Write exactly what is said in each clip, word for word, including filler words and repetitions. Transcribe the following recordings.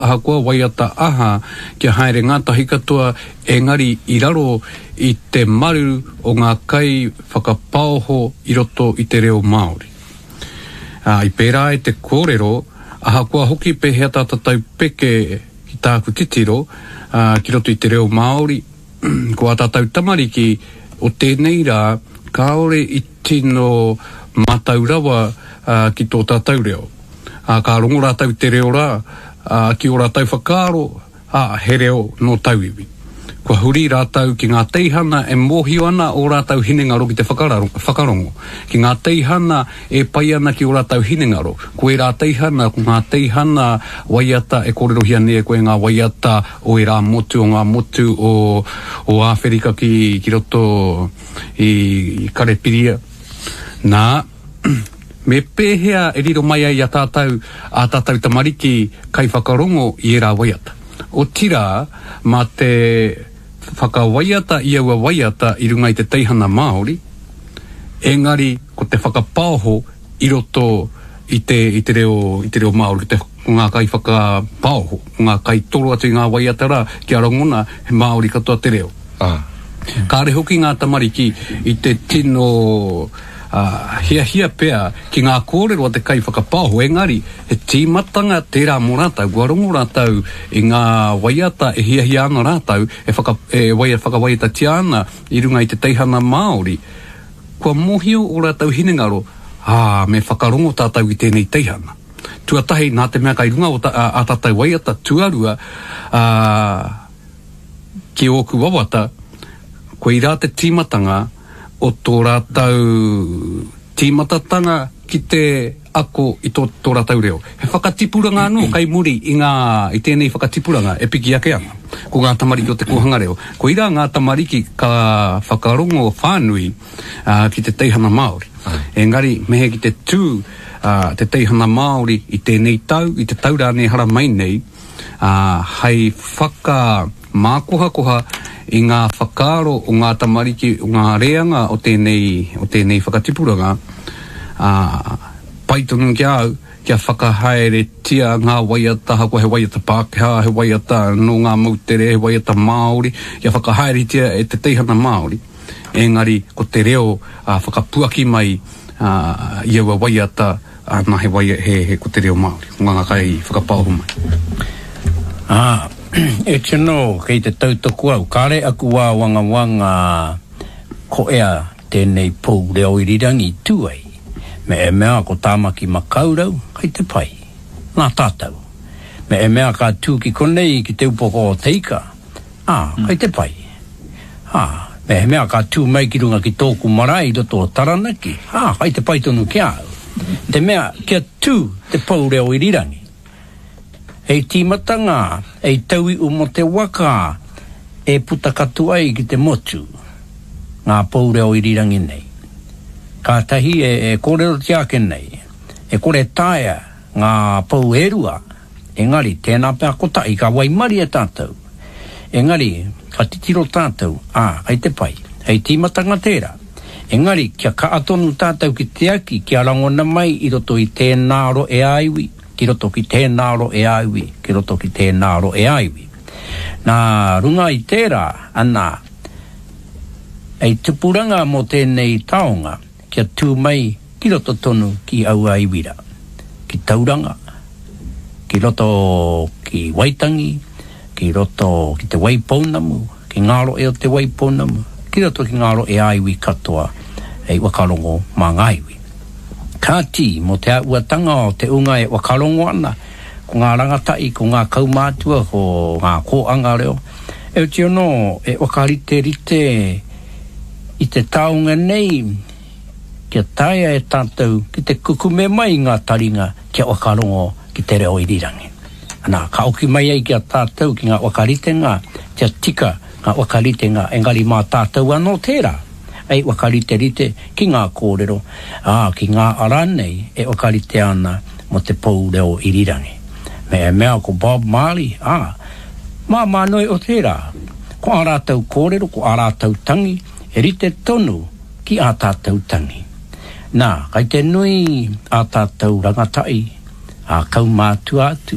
Ahakoa waiata aha kia haere ngā tahi katoa engari i raro i te maru o ngā kai whakapaoho i roto i te reo Māori. Uh, I pērā e te kōrero, ahakoa hoki pehea tātatau peke ki tāku titiro uh, ki roto i te reo Māori. Ko a tātau tamariki o tēnei rā, kāore i tino mataurawa uh, ki tō tātau reo. Uh, kā rongo rātau te reo rā, Uh, ki o rātau whakaaro, a he reo no tauiwi. Kua huri rātau ki ngā teihana e mōhio ana o rātau hinengaro ki te whakarongo. Ki ngā teihana e pai ana ki o rātau hinengaro. Ko e rā teihana, ko ngā teihana waiata e kōrerohia nea koe ngā waiata o e rā motu o ngā motu o, o Āwherika ki, ki roto i, i Karepiria. Nā, me pēhea e riro mai ai a tātau, a tātau tamariki kai whakarongo i e rā waiata. O tira, ma te whakawaiata i aua waiata i runga i te teihana Māori, engari ko te whakapaoho i roto i te, i te reo, i te reo Māori, te, ngā kai whakapaoho, ngā kai toro atu i ngā waiata rā, ki a rongona he Māori katoa te reo. Ah. Kāre hoki ngā tamariki i te tino Uh, hia hia pea ki ngā kōrero a te kai whakapaoho, engari he tīmatanga tērā mō rātau, kua rongo rātau i ngā waiata e hia hia ana rātau e, whaka, e waia, whakawaiata tia ana i runga i te teihana Māori, kua mohio o rātau hinengaro, ah, me whakarongo tātau i tēnei teihana. Tuatahi nā te mea kai runga o ta, a, a tātau waiata tuarua uh, ki oku wawata, koe i rā te tīmatanga o tō rātau tīmatatanga ki te ako i tō, tō rātau reo. He whakatipuranga anō kai muri i, ngā, i tēnei whakatipuranga e piki ake ana. Ko ngā tamariki o te kohanga reo. Ko ira ngā tamariki ka whakarongo whānui uh, ki te teihana Māori. Engari mehe ki te tū uh, te teihana Māori i tēnei tau, i te taurāne hara mai nei, uh, hei whaka mākoha koha i ngā whakaaro o ngā tamariki, o ngā reanga o tēnei, o tēnei whakatipuranga, uh, paitonu ki au, kia whakahaere tia ngā waiata, hako he waiata Pākehā, he waiata no ngā mautere, he waiata Māori, kia whakahaere tia e te teihana Māori. Engari, ko te reo uh, whakapuaki mai uh, i aua waiata, uh, nā he, waia, he, he ko te reo Māori, ngā kai whakapaoho mai. Ah, e tino kei te tautoko au, kare aku wā wanga wanga ko ea tēnei pou reo irirangi tuai, me e mea ko tāmaki makaurau, kei te pai, nā tātau. Me e mea ka tūki konei ki te upoko o teika, ah, kei te pai. Ah, me e mea ka tū mai ki runga ki tōku marae roto o Taranaki, ah, kei te pai tonu ki au. Te mea kia tū te pou reo irirangi. Hei tīmatanga, hei taui umo te waka, e puta katu ai ki te motu, ngā poureo irirangi nei. Ka tahi e, e kōrero tiake nei, e kore tāia ngā pou erua, engari tēnā pēr kota i ka waimari e tātou. Engari, ka titiro tātou, ā, ai te pai, hei tīmatanga tērā. Engari, kia ka atonu tātou ki te aki, kia rangona mai i roto i tēnā ro e aiwi. Ki roto ki tēnā ro e aiwi, ki roto ki tēnā ro e aiwi. Nā runga i tērā, ana, ei tupuranga mo tēnei taonga, kia tū mai ki roto tonu ki au aiwira. Ki tauranga, ki roto ki waitangi, ki roto ki te waipounamu, ki ngaro e o te waipounamu, ki roto ki ngaro e aiwi katoa, ei wakarongo mā ngaiwi. Kāti, mo te auatanga o te unga e wakarongo ana, ko ngā rangatai, ko ngā kaumātua, ko ngā kōanga reo. E o tiono, e wakarite rite i te taunga nei, kia taia e tātou, ki te kukume mai ngā taringa, kia wakarongo ki te reo irirangi. Ana, ka oki mai ai kia tātou ki ngā wakarite ngā, kia tika ngā wakarite ngā, engari mā tātou anō tērā. Ei wakarite rite ki ngā kōrero, ah, ki ngā aranei e wakarite ana mo te pou reo irirangi. Me e mea ko Bob Marley, ah, mā mānoi o tērā, ko ārātau kōrero, ko ārātau tangi, e rite tonu ki ātātau tangi. Nā, kai te nui ātātau rangatai, a kaumātu atu,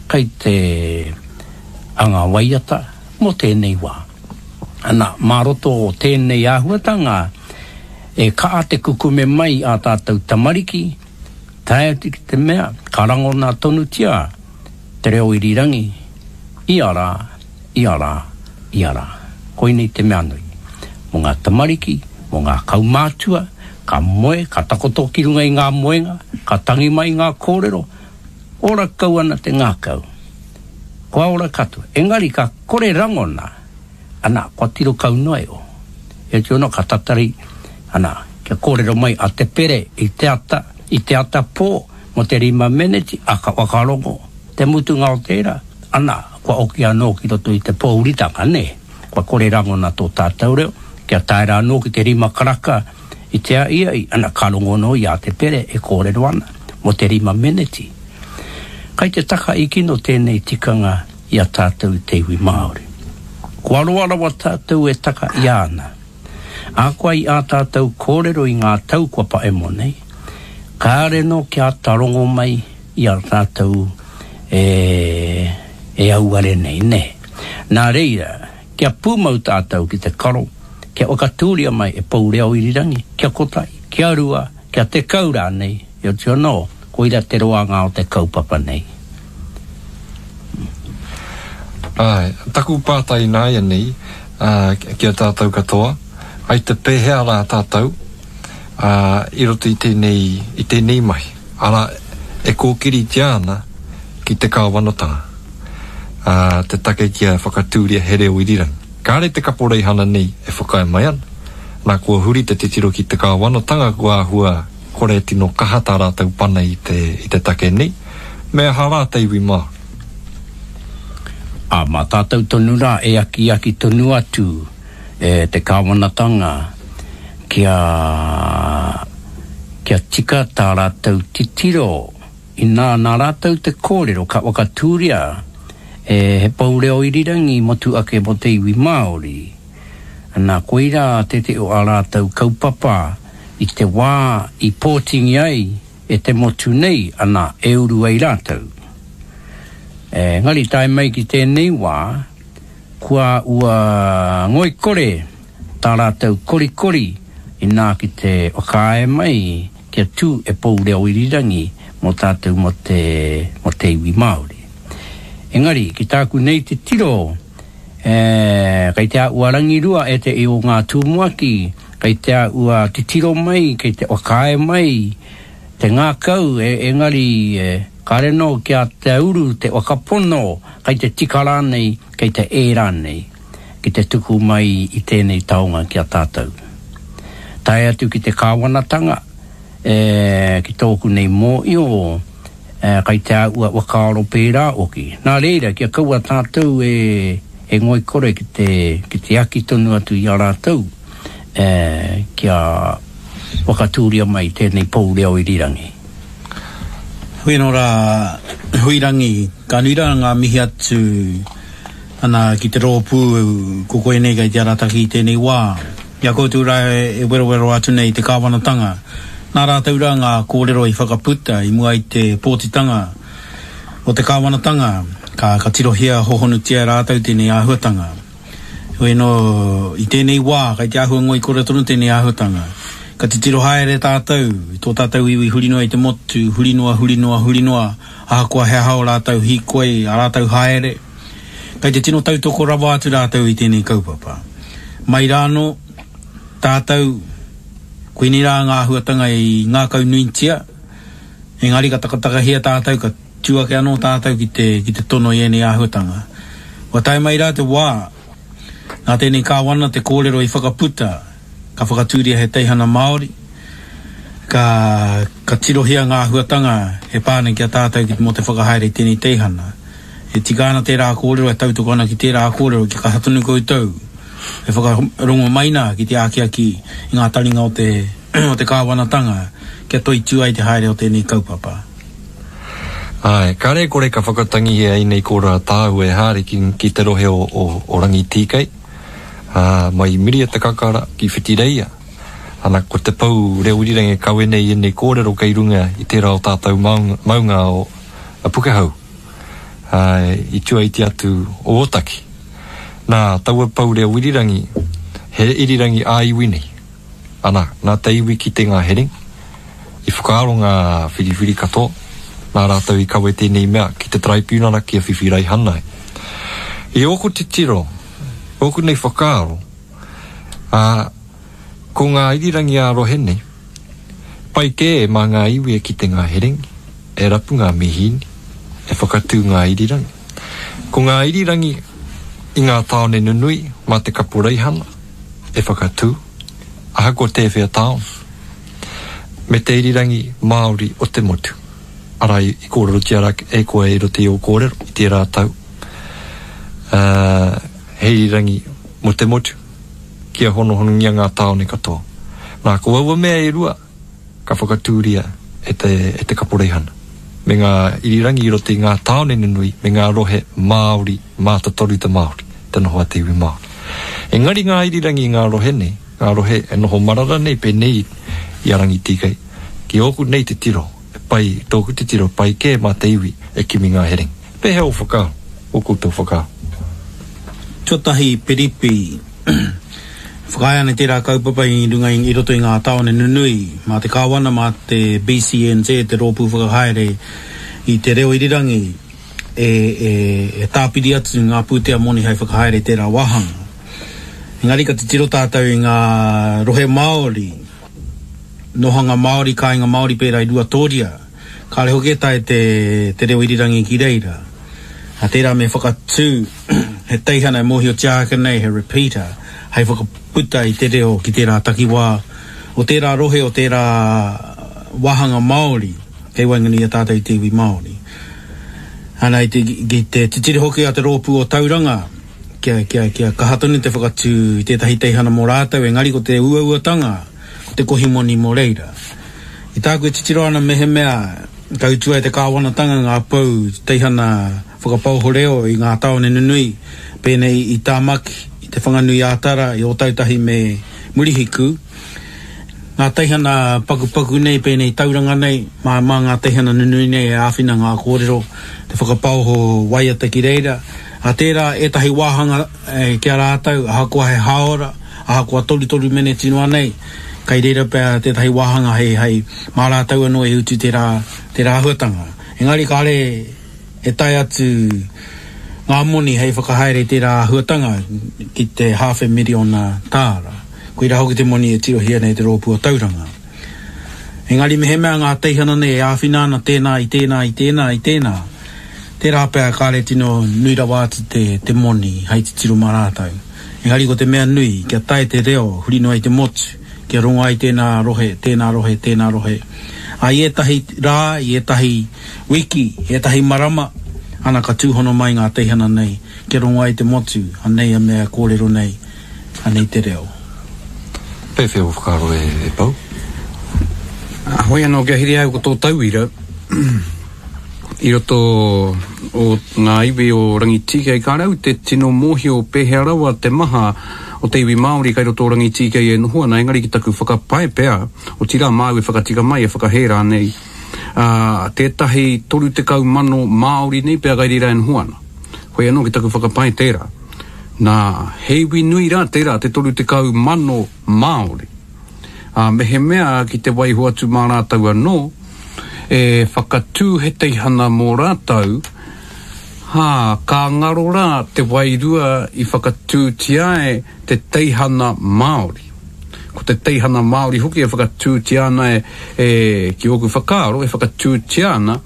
kai te anga waiata mo tēnei wā. Ana, maroto o tēnei āhuatanga e kaa te kukume mai a tātou tamariki, tae te te mea, karango nā tonu tia, te reo irirangi, i ara, i ara, i ara. Koinei te mea nui. Mo ngā tamariki, mo ngā kaumātua, ka moe, ka takoto ki runga i ngā moenga, ka tangi mai ngā kōrero, ora kau ana te ngā kau. Koa ora katu. Engari ka kore rangona, ana, kua tiro kau noe o. E te ono ka tatari, ana, kia kōrero mai a te pere, i te ata, i te ata pō, mo te rima meneti, a ka wakarongo, te mutu ngā o tēra, ana, kua oki anō ki roto i te pō uritanga, ne, kua kore rangona tō tātou reo, kia taera anō ki te rima karaka, i te a ia i ana karongo no i a te pere e kōrero ana, mo te rima meneti. Kai te taka i kino tēnei tikanga i a tātou i te iwi Māori. Kua roarawa tātou e taka i ana. A kua i a tātou kōrero i ngā tau kua pae mo nei. Kāre no kia tarongo mai i a tātou e, e auare nei ne. Nā reira, kia pūmau tātou ki te karo, kia wakatūria mai e paureo irirangi, kia kotai, kia rua, kia te kaura nei, i o tio no, koira te roanga o te kaupapa nei. Ai, taku pātai nāia nei, uh, kia tātou katoa, ai te pēhea rā tātou, uh, i roto i tēnei, i tēnei mai. Ara, e kōkiri te ana ki te kāwanotanga. Uh, te take kia whakatūria he reo irirangi. Kāre te kaporei hana nei e whakae mai ana. Nā kua huri te te tiro ki te kāwanotanga kua hua kore tino kahata rātau pana i te, i te take nei. Mea harā te iwi mā. A mā tātou tonu rā e aki aki tonu atu e te kāwanatanga kia, kia tika tā rātau titiro i nā nā rātau te kōrero ka wakatūria e he paureo irirangi motu ake mo te iwi Māori. Nā koira te te o a rātau kaupapa i te wā i pōtingi ai e te motu nei ana e uru ai rātau. E, ngari tai mai ki tēnei wā, kua ua ngoi kore tā rātau kori kori i nā ki te wakae mai kia tū e paureo irirangi mo tātou mo te, mo te iwi Māori. Engari, ki tāku nei te tiro, e, kai te a ua rangirua e te eo ngā tūmuaki, kai te a ua te tiro mai, kai te wakae mai, te ngā kau, e, engari, e, kare no kia te uru, te wakapono, kai te tikara nei, kai te era nei, ki te tuku mai i tēnei taonga kia tātou. Tai atu ki te kāwanatanga, e, ki tōku nei mō io, Uh, kai te ua wakaaro pērā oki. Nā reira, kia kaua tātou e, e ngoi kore ki te, ki te aki tonu atu i a rātou, uh, kia wakatūria mai tēnei paureo irirangi. Hui no rā, huirangi, ka nuira ngā mihi atu ana ki te rōpū ko koe nei kai te arataki i tēnei wā. Ia koutou rā e wero wero atu nei te kāwanatanga. Nā rātou rā ngā kōrero i whakaputa i mua i te pōtitanga o te kāwanatanga ka, ka tirohia hohonutia rātou tēnei āhuatanga. Hoi no i tēnei wā kai te āhua ngoi kore tonu tēnei āhuatanga. Ka te tiro haere tātou i tō tātou iwi hurinoa i te motu hurinoa hurinoa hurinoa aha kua hea hao rātou hi koe a rātou haere. Kai te tino tautoko rawa atu rātou i tēnei kaupapa. Mai rāno tātou koe ni rā ngā huatanga i ngā kau nuintia, engari ka takataka hia tātou, ka tuake anō tātou ki te, ki te tono i ene āhuatanga. Wa tai mai rā te wā, nā tēnei kāwana te kōrero i whakaputa, ka whakatūria he teihana Māori, ka, ka tirohia ngā huatanga he pāne kia tātou ki mo te whakahaere i tēnei teihana. He tikāna tērā kōrero e tautoko ana ki tērā kōrero ki ka hatunu koutou. E whakarongo maina ki te ākiaki i ngā taringa o te, o te kāwanatanga kia toi tuai te haere o tēnei kaupapa. Ai, kare kore ka whakatangi hea i nei kōra tāhu e hāre ki, ki te rohe o, o, o rangi tīkai. Uh, mai miria te kakara ki whitireia. Ana ko te pau reo irirangi kawe nei i nei kōrero kei runga i tērā o tātou maunga, maunga o a Pukehau. ai i tua i te atu o Otaki. Nā taua paurea wirirangi, he irirangi a iwi nei. Ana, nā te iwi ki te ngā hereng, i whakaaro ngā whiriwhiri katoa, nā rātau i kawe tēnei mea ki te tribunala ki a whiwhirai hanai. I oku te tiro, oku nei whakaaro, a, ko ngā irirangi a rohene, pai ke e mā ngā iwi e ki te ngā herengi, e rapu ngā mihini, e whakatū ngā irirangi. Ko ngā irirangi i ngā taone nunui, mā te kapureihana, e whakatū, aha ko te whea taon. Me te irirangi Māori o te motu. Arai i kōrero te ara e koe e rote o kōrero, i te rātau. Uh, he irirangi mo te motu, kia hono hono ngia ngā taone katoa. Nā ko aua mea e rua, ka whakatūria e te, e te kapureihana. Me ngā irirangi i rote i ngā taone nunui, me ngā rohe Māori, mātatoru te Māori, te noho a te iwi Māori. Engari ngā irirangi i ngā rohe nei, ngā rohe e noho marara nei pe nei i arangi tikai. Ki oku nei te tiro, e pai, tōku te tiro, pai ke mā te iwi e kimi ngā hereng. Pe heo whakao, o koutou whakao. Tuatahi peripi, whakaia ne tērā kaupapa i runga i roto i ngā taone nunui, mā te kāwana, mā te B C N Z, te rōpū whakahaere i te reo irirangi, e, e, e tāpiri atu ngā pūtea moni hei whakahaere tērā wahanga. Engari ka te tiro tātou i ngā rohe Māori, nohanga Māori, kāinga Māori pērā i rua tōria, ka leho ketai te, te reo irirangi ki reira. A tērā me whakatū, he teihana e mohi o tiaka nei, he repeater, hei whakaputa i te reo ki tērā takiwā, o tērā rohe o tērā wahanga Māori, kei waingani a tātou i te iwi Māori. Ana i te, ki te titiri hoki a te rōpū o tauranga, kia, kia, kia kahatoni te whakatū i tētahi teihana mō rātau, engari ko te uauatanga, ko te kohimoni mō reira. I tāku e titiro ana mehe mea, kautua e te kāwanatanga ngā pau, teihana whakapauho reo i ngā taone nunui, pēnei i tāmaki, i te whanganui ātara, i o tautahi me murihiku. Ngā teihana paku-paku nei, pēnei tauranga nei, mā, mā ngā teihana nunui nei, e āwhina ngā kōrero, te whakapauho waiata ki reira. A tērā, e tahi wāhanga e, kia rātau, aha kua he haora, aha kua tori-tori mene tinua nei, kai reira pēr te tahi wāhanga hei, hei mā rātau anō e utu tērā, tērā huatanga. Engari kāre e tai atu ngā moni hei whakahaere tērā huatanga ki te half a milliona tāra. Koira hoki te moni e tiro hia nei te rōpua tauranga. Engari mehe mea ngā teihana nei e āwhinana tēnā i tēnā i tēnā i tēnā. Tērā pēr kāre tino nui rawa atu te, te moni hei te tiro mā rātau. Engari ko te mea nui, kia tai te reo, hurino ai te motu, kia ronga ai tēnā rohe, tēnā rohe, tēnā rohe. A i etahi rā, i etahi wiki, i etahi marama, ana ka tūhono mai ngā teihana nei, kia ronga ai te motu, anei a mea kōrero nei, anei te reo. Pewhi o whakaro e, e pau? Hoi anō kia hiri au ko tō tauira, i roto o ngā iwi o Rangitike i kā rau te tino mohi o pehea rawa te maha o te iwi Māori kai roto o Rangitike e nuhuana, engari ki taku whakapae pēa o tira māu e whakatika mai e whakahera nei. Uh, tētahi toru te kau mano Māori nei pēa kai rira e nuhuana. Hoi anō ki taku whakapae tērā. Nā heiwi nui rā tērā te toru te kau mano Māori. Uh, mehe mea ki te waiho atu mā rātau anō, e whakatū he teihana mō rātau, ha, ka ngaro rā te wairua i whakatū tiae te teihana Māori. Ko te teihana Māori hoki e whakatū tiana e, e ki oku whakaaro, e whakatū tiana,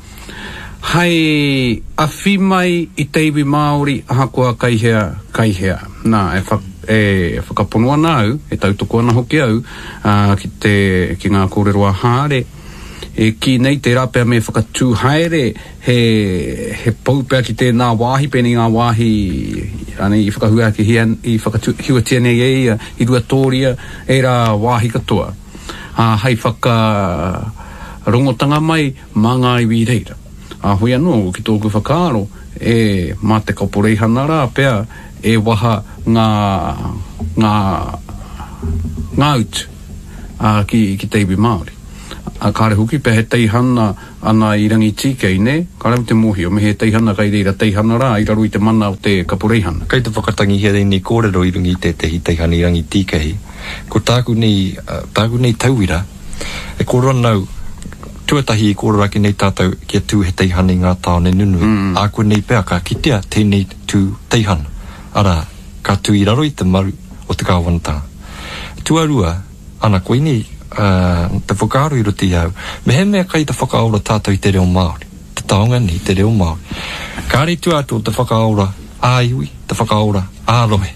hei awhi mai i te iwi Māori ahakoa kaihea, kaihea. Nā, e, whak, e whakaponoa nāu, e tautoko ana hoki au, uh, ki, te, ki ngā kōrero a hāre, e ki nei te rapea me whakatū haere he, he paupea ki te nā wāhi pēni ngā wāhi ane, i whakahua ki hia, i whakatū hiua tia nei e i rua tōria e rā wāhi katoa. Uh, hei whaka rongotanga mai mā ngā iwi reira. A hui anō ki tōku whakaaro e mā te kauporeihana rā pēa e waha ngā ngā ngā utu uh, ki, ki te iwi Māori. a kare huki pe he teihana ana i rangi tīkei ne, kare te mohi o me he teihana kai reira teihana rā, i raru i te mana o te kapureihana. Kai te whakatangi here ni kōrero i rungi te te hi teihana i rangi tīkei, ko tāku nei, uh, tāku nei tauira, e kōrero nau, tuatahi i kōrero aki nei tātou kia tū he teihana i ngā tāone nunu, mm. a koe nei pēa ka kitea tēnei tū teihana, ara ka tū i raro i te maru o te kāwanatanga. Tuarua, ana koe nei, Uh, te whakaaro i roti au me he mea kai te whakaora tātou i te reo Māori te taonga ni te reo Māori ka reitu atu o te whakaora āiwi te whakaora ārohe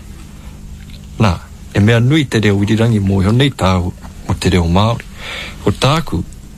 nā, e mea nui te reo irirangi mō i honei tāu o te reo Māori ko tāku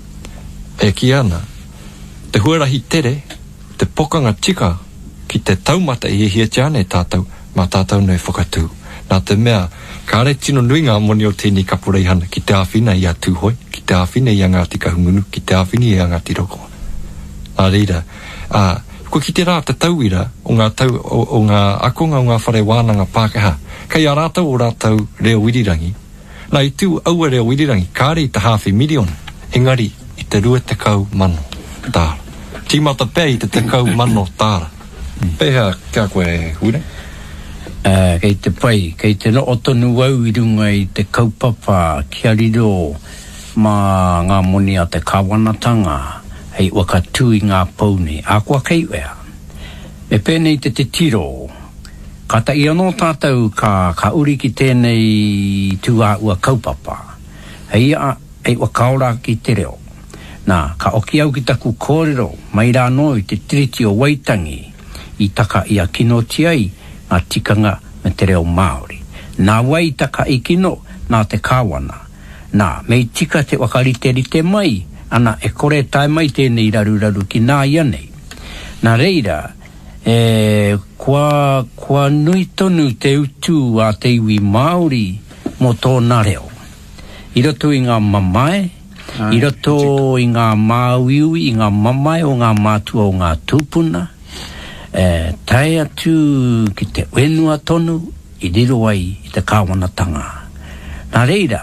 e ki ana te huarahi tere te pokang tika ki te taumata i hia tiane tātou mā tātou nei whakatū nā te mea ka re tino nui ngā moni o tēnei kapureihana ki te āwhina i a tūhoi, ki te āwhina i a Ngāti Kahungunu, ki te āwhina i a Ngāti Roko. Nā reira, uh, ko ki te rā te tauira o ngā, tau, o, o ngā akonga o ngā whare wānanga Pākehā, kai a rātau o rātau reo wirirangi, nā i tū aua reo wirirangi, ka re i te hawhi miliona, engari i te rua te kau mano tāra. Tīmata pē i te te kau mano tāra. Pēhea kia koe hure? Uh, kei te pai, kei te no otonu au i runga i te kaupapa kia riro mā ngā moni a te kāwanatanga hei waka tū i ngā paune a kua kei wea. Me pēnei te te tiro, ka ta i anō tātou ka, ka uri ki tēnei tū a ua kaupapa hei a hei wakaora ki te reo. Nā, ka oki au ki taku kōrero mai rā no i te tiriti o Waitangi i taka i a kinoti ai ngā tikanga me te reo Māori. Nā wai taka i kino, nā te kāwana. Nā, mei tika te wakarite rite mai, ana e kore tae mai tēnei raru raru ki nā ianei. Nā reira, e, kua, kua nui tonu te utu a te iwi Māori mo tōna reo. I roto i ngā mamae, ah, i roto i ngā māuiui, i ngā mamae o ngā mātua o ngā tūpuna, Eh, tae atu ki te wenua tonu i riro ai i te kāwanatanga. Nā reira,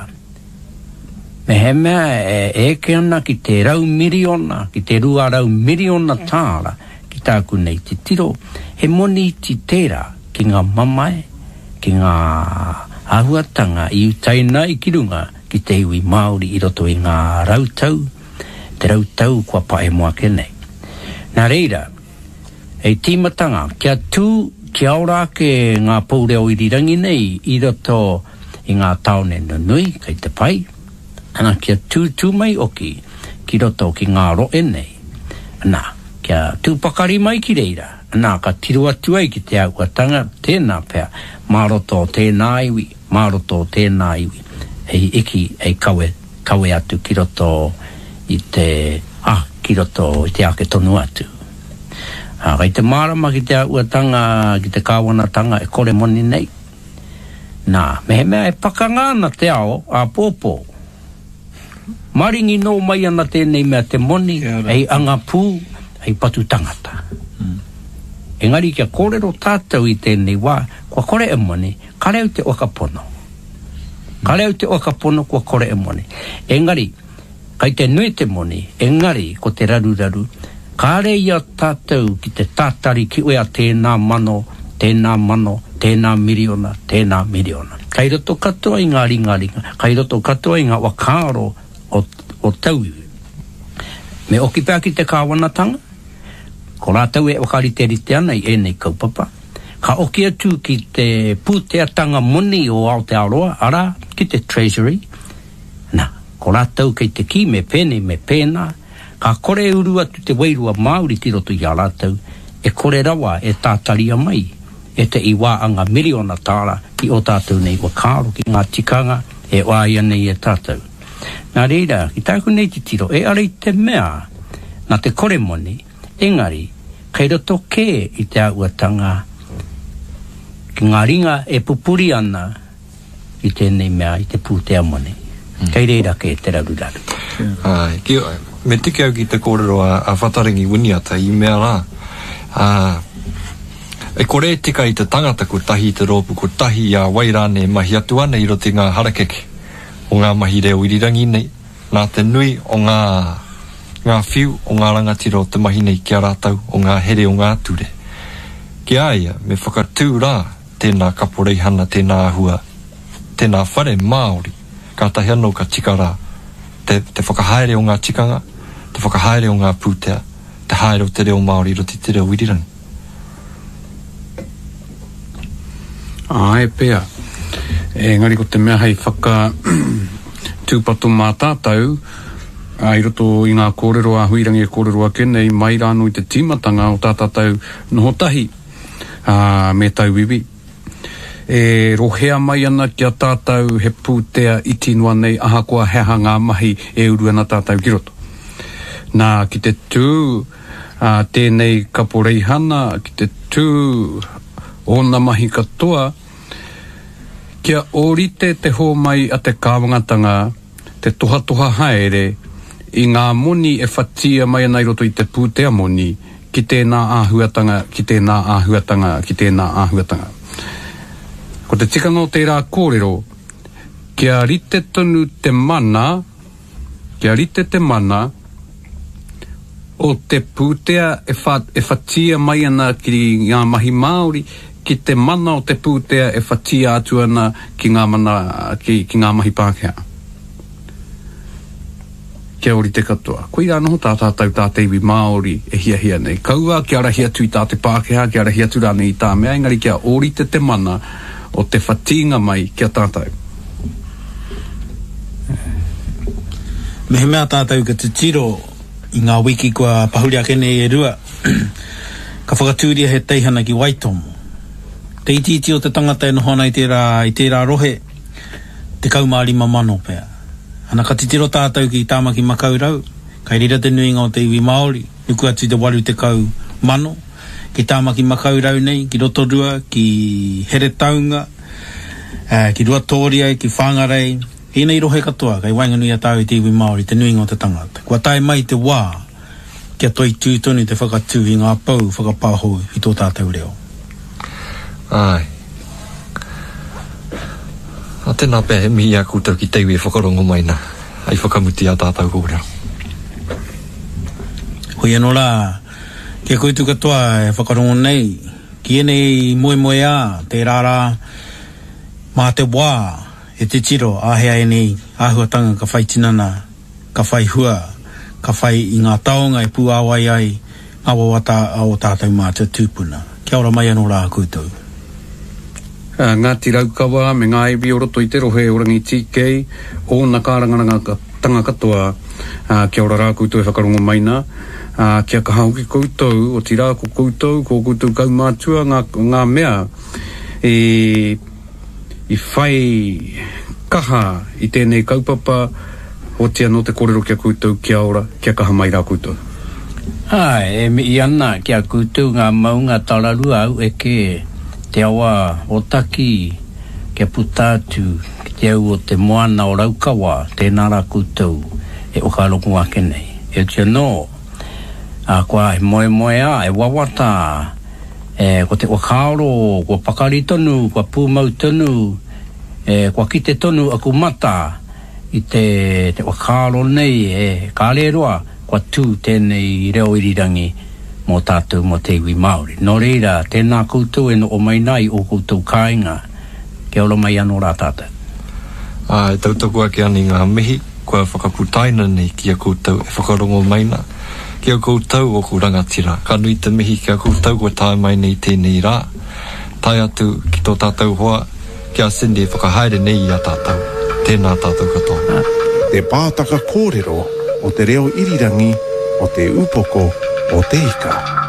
me he mea e eke ana ki te rau miriona, ki te rua rau miriona tāra ki tāku nei te tiro, he moni ti tērā ki ngā mamae, ki ngā ahuatanga i utaina i kirunga ki te iwi Māori i roto i ngā rautau, te rautau kua pae moa kenei. Nā reira, e tīmatanga, kia tū, kia ora ke ngā pōreo irirangi nei i roto i ngā taone nunui, kei te pai. Ana kia tū tū mai oki, ki roto ki ngā roe nei. Ana, kia tū pakari mai ki reira. Ana, ka tiru atu ai ki te auatanga, tēnā pēr, mā roto tēnā iwi, mā roto tēnā iwi. Hei iki, hei kawe, kawe atu ki roto i te, ah, ki roto i te ake tonu atu. Ha, kai te marama ki te auatanga, ki te kāwanatanga e kore moni nei. Nā, me he mea e pakangana te ao, a pōpō. Maringi no mai ana tēnei mea te moni, ei anga pū, ei patu tangata. Mm. Engari kia kōrero tātou i tēnei wā, kua kore e moni, kareu te wakapono. Kareu te wakapono, kua kore e moni. Engari, kai te nui te moni, engari, ko te raru raru, kāre ia tātou ki te tātari ki ua tēnā mano, tēnā mano, tēnā miriona, tēnā miriona. Kai roto katoa i ngā ringa ringa, kai roto katoa i ngā wakaaro o, o tau. Me oki pēr ki te kāwanatanga, ko rātau e wakarite rite ana i enei kaupapa. Ka oki atu ki te pūteatanga moni o Aotearoa, ara ki te treasury. Nā, ko rātau kei te ki me pēne me pēnā, ka kore uru atu te wairua Māori ki roto i a rātau, e kore rawa e tātaria mai, e te iwa anga miliona tāra ki o tātou nei wakaaro ki ngā tikanga, e wāia nei e tātou. Nā reira, ki tāku nei te tiro, e arei te mea, nā te kore moni, engari, kei roto ke i te auatanga, ki ngā ringa e pupuri ana i tēnei mea, i te pūtea moni. Mm. Kei reira ke te raru raru. Ai, ki me tike au ki te kōrero a, a whataringi winiata i mea rā. Uh, e kore e tika i te tangata ko tahi te rōpu, ko tahi a wairane mahi atu ana i roti ngā harakeke o ngā mahi reo irirangi nei, nā te nui o ngā ngā whiu o ngā rangatira o te mahi nei ki a rātau o ngā here o ngā ture. Ki aia, me whakatū rā tēnā kaporeihana, tēnā ahua, tēnā whare Māori, ka tahi anō ka tika rā, te, te whakahaere o ngā tikanga, te whakahaere o ngā pūtea, te haere o te reo Māori roti te reo Irirangi. Ai pea, e ngari ko te mea hei whaka tūpato mā tātou, ai roto i ngā kōrero a Huirangi e kōrero a kenei, mai rāno i te tīmatanga o tātātou noho tahi, uh, me tau iwi. E rohea mai ana ki a tātou he pūtea itinua nei aha koa heha ngā mahi e uru ana tātou ki roto. Nā ki te tū, uh, tēnei kaporeihana, ki te tū ona mahi katoa, kia orite te ho mai a te kāwangatanga, te toha toha haere, i ngā moni e whatia mai anai roto i te pūtea moni, ki tēnā āhuatanga, ki tēnā āhuatanga, ki tēnā āhuatanga. Ko te tikanga o tērā kōrero, kia rite tonu te mana, kia rite te mana, o te pūtea e, wha, e whatia mai ana ki ngā mahi Māori, ki te mana o te pūtea e whatia atu ana ki ngā, mana, ki, ki ngā mahi Pākehā. Kia ori te katoa. Koe rā noho tā tātou tā te iwi Māori e hia hia nei. Kaua kia rahi atu i tā te Pākehā, kia rahi atu rāne i tā mea, engari kia ori te te mana o te whatinga mai kia tātou. Mehe mea tātou ka te tiro i ngā wiki kua pahuria kene e rua. Ka whakatūria he teihana ki Waitomo. Te ititi o te tangata e nohona i tērā, i tērā rohe, te kaumārima mano pēr. Ana ka titiro tātou ki tāmaki makaurau, kai rira te nuinga o te iwi Māori, nuku atu te waru te kau mano, ki tāmaki makaurau nei, ki Rotorua, ki Here Taunga, uh, ki Ruatoria, ki Whangarei, ina i rohe katoa, kai wainganui a tāu i te iwi Māori, te nuinga o te tangata. Kua tae mai te wā, kia toi tūtoni te whakatū i ngā pau whakapāho i tō tātou reo. Ai. A tēnā pēhe mihi a kūtau ki teiwi e whakarongo mai na, ai whakamuti a tātou kōrero. Hoi anō rā, kia koutu katoa e whakarongo nei, ki enei moe moe a, te rārā, mā te wā, e te tiro, āhea enei, āhuatanga ka whai tinana, ka whai hua, ka whai i ngā taonga e pū awai ai, ngā wawata o tātou mā te tūpuna. Kia ora mai anō rā koutou. Uh, Ngāti Raukawa, me ngā iwi o roto i te rohe o rangi T K, o nā kārangaranga tanga katoa, uh, kia ora rā koutou e whakarongo maina, uh, kia kahauki koutou, o ti rā ko koutou, ko koutou kaumātua, ngā, ngā mea, e, i whai kaha i tēnei kaupapa, o tia no te kōrero kia koutou, kia ora, kia kaha mai rā koutou. Ai, e mi ana kia koutou ngā maunga tararua au e ke, te awa o taki, kia putātu, ki te au o te moana o Raukawa, tēnā rā koutou, e okarongo ake nei. E tia no, a kua e moe moe a, e wawata, e ko te wakaoro, kua pakari tonu, kua pūmau tonu, e kua kite tonu aku mata, i te, te wakaoro nei, e kāreroa, kua tū tēnei reo Irirangi, mō tātou mō te iwi Māori. Nō reira, tēnā koutou e no o mai nai o koutou kāinga. Kia ora mai anō rā tātou. Ai, tautaku ake ani ngā mihi, kua whakaputaina nei kia koutou e whakarongo maina. Kia koutou o ku rangatira. Ka nui te mihi kia koutou kua tae mai nei tēnei rā. Tai atu ki tō tātou hoa, kia Cindy e whakahaere nei a tātou. Tēnā tātou katoa. Te pātaka kōrero o te reo Irirangi o te upoko o te ika.